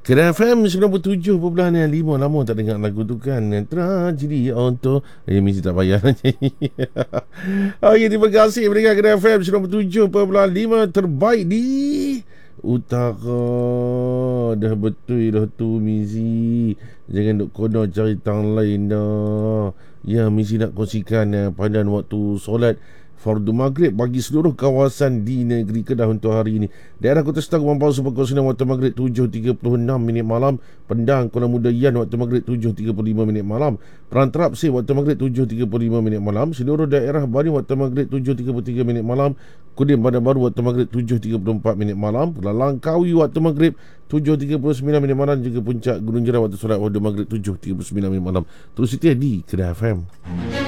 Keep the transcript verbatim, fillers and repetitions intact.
Kedah F M sembilan puluh tujuh perpuluhan lima. Lama tak dengar lagu tu kan. Tragedi untuk Eh mesti tak payah nyanyi. Okey, terima kasih mendengar Kedah F M sembilan puluh tujuh perpuluhan lima, terbaik di utara. Dah betul dah tu Mizi. Jangan duk kono cari tang lain dah. Ya, Mizi nak kongsikan eh, pandangan waktu solat fardu maghrib bagi seluruh kawasan di negeri Kedah untuk hari ini. Daerah Kota Setang Wang Palsu berkongsian waktu maghrib tujuh tiga puluh enam minit malam. Pendang Kuala Muda Yan waktu maghrib tujuh tiga puluh lima minit malam. Perantarap C waktu maghrib tujuh tiga puluh lima minit malam. Seluruh daerah Bani waktu maghrib tujuh tiga puluh tiga minit malam. Kudim Bandar Baru waktu maghrib tujuh tiga puluh empat minit malam. Langkawi waktu maghrib tujuh tiga puluh sembilan minit malam. Juga Puncak Gunung Jerat waktu solat waktu maghrib tujuh tiga puluh sembilan minit malam. Terus setia di Kedah F M.